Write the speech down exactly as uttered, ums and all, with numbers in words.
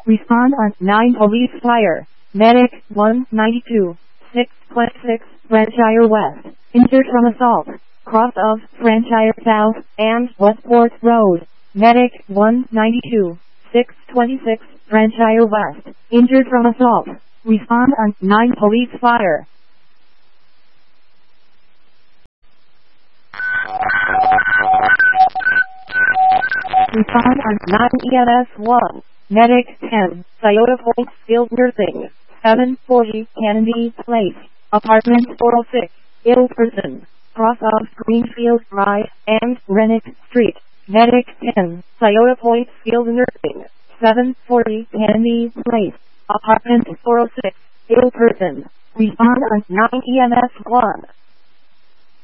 Respond on nine Police Fire. Medic one ninety-two, six twenty-six, Franchire West. Injured from assault. Cross of Franchire South and Westport Road. Medic one ninety-two, six twenty-six, Franchire West. Injured from assault. Respond on nine Police Fire. Respond on nine E M S one. Medic ten, Toyota Point Skilled Nursing. seven forty Kennedy Place. Apartment four oh six. Ill person. Cross of Greenfield Drive and Rennick Street. Medic ten, Toyota Point Skilled Nursing. seven forty Kennedy Place. Apartment four oh six. Ill person. Respond on nine E M S one.